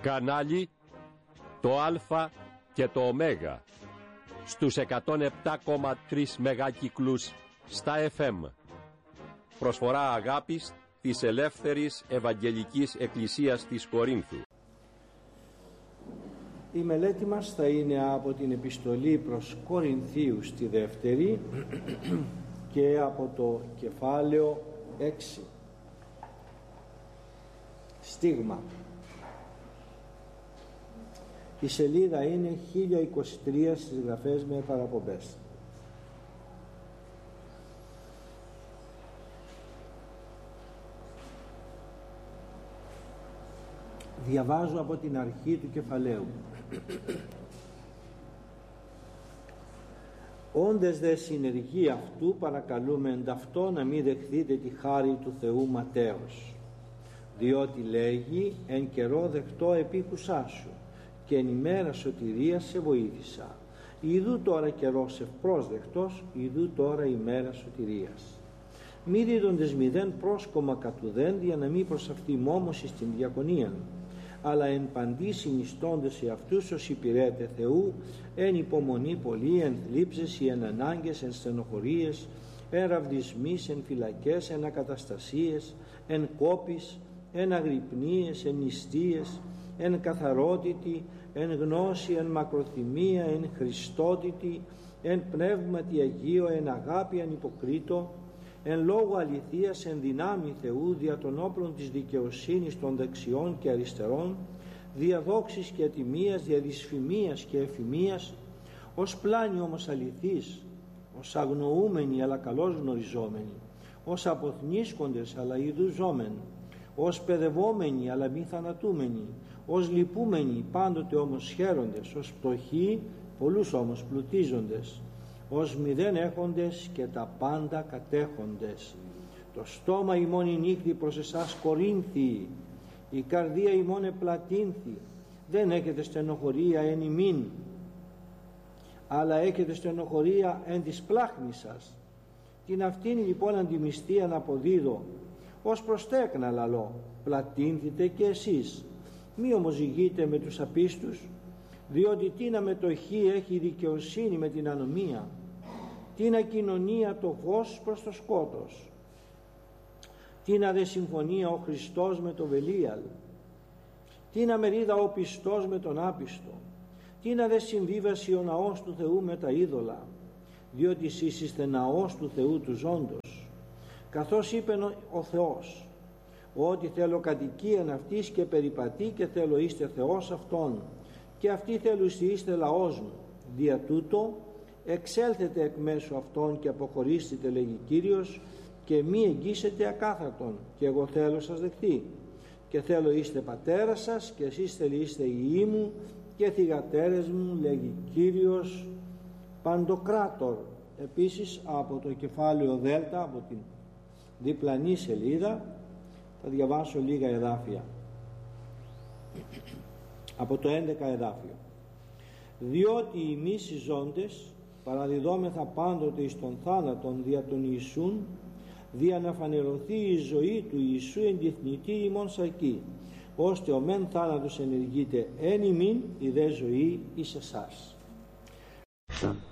Κανάλι το Α και το Ω στους 107,3 μεγάκυκλους στα FM. Προσφορά αγάπης της Ελεύθερης Ευαγγελικής Εκκλησίας της Κορίνθου. Η μελέτη μας θα είναι από την επιστολή προς Κορινθίους τη δεύτερη και από το κεφάλαιο 6. Στίγμα. Η σελίδα είναι 1023 στις γραφές με παραπομπές. Διαβάζω από την αρχή του κεφαλαίου. Όντες δε συνεργοί αυτού, παρακαλούμε εν ταυτό να μην δεχθείτε τη χάρη του Θεού ματέως, διότι λέγει εν καιρό δεκτό επίκουσά σου και εν ημέρα σωτηρίας σε βοήθησα. Ιδού τώρα καιρός ευπρόσδεκτος, ιδού τώρα ημέρα σωτηρίας. Μη δίδοντες μηδέν πρόσκομα κατουδέν, για να μην προσαυτημόμως εις την διακονίαν, αλλά εν παντή συνιστώντες σε αυτούς ως υπηρέτε Θεού, εν υπομονή πολλή, εν θλίψες, εν ανάγκες, εν στενοχωρίες, εν ραβδισμείς, εν φυλακές, εν ακαταστασίες, εν κόπης, εν αγρυπνίες, εν νηστείες, εν καθαρότητη, εν γνώση, εν μακροθυμία, εν χριστότητη, εν πνεύματι Αγίο, εν αγάπη ανυποκρίτω, εν λόγω αληθείας, εν δυνάμει Θεού, δια των όπλων της δικαιοσύνης των δεξιών και αριστερών, δια δόξης και ατιμίας, δια δυσφημίας και εφημίας, ως πλάνη όμως αληθής, ως αγνοούμενοι αλλά καλώς γνωριζόμενοι, ως αποθνίσκοντες αλλά ειδουζόμενοι, ως παιδευόμενοι αλλά μη θανατούμενοι, ως λυπούμενοι πάντοτε όμως χαίροντες, ως πτωχοί πολλούς όμως πλουτίζοντες, ως μηδέν έχοντες και τα πάντα κατέχοντες. Το στόμα ημών ηνύχθη προς εσάς Κορίνθιοι, η καρδία ημών επλατύνθη. Δεν έχετε στενοχωρία εν ημίν, αλλά έχετε στενοχωρία εν της πλάχνης σας. Την αυτήν λοιπόν αντιμυστίαν αποδίδω, ως προς τέκνα λαλώ, πλατύνθητε και εσείς. Μη όμως ζυγείτε με τους απίστους, διότι τίνα μετοχή έχει η δικαιοσύνη με την ανομία, τίνα κοινωνία το φως προς το σκότος, τίνα δε συμφωνία ο Χριστός με το Βελίαλ, τίνα μερίδα ο πιστός με τον άπιστο, τίνα δε συμβίβαση ο ναός του Θεού με τα είδωλα, διότι εσείς είστε ναός του Θεού του ζώντος, καθώς είπε ο Θεός, ότι θέλω κατοικίαν αυτής και περιπατεί και θέλω είστε Θεός αυτόν και αυτοί θέλουν είστε λαός μου. Δια τούτο εξέλθετε εκ μέσω αυτών και αποχωρήστε, λέγει Κύριος, και μη εγγύσετε ακάθαρτον, και εγώ θέλω σας δεχθεί, και θέλω είστε πατέρα σας και εσείς είστε υιοί μου και θυγατέρες μου, λέγει Κύριος Παντοκράτορ. Επίσης από το κεφάλαιο Δέλτα, από την διπλανή σελίδα, θα διαβάσω λίγα εδάφια από το 11 εδάφιο. Διότι εμείς οι ζώντες παραδιδόμεθα πάντοτε εις τον θάνατον δια τον Ιησούν, δια να φανερωθεί η ζωή του Ιησού εν τη θνητή ημών σαρκή, ώστε ο μεν θάνατος ενεργείται εν ημίν, η δε ζωή εις εσάς.